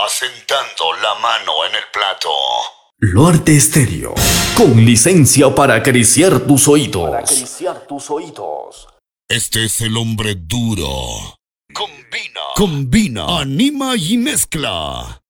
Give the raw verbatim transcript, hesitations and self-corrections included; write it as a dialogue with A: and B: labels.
A: asentando la mano en el plato.
B: Luarte Estéreo, con licencia para acariciar tus oídos.
C: Para acariciar tus oídos.
A: Este es el hombre duro. Combina, combina, anima y mezcla.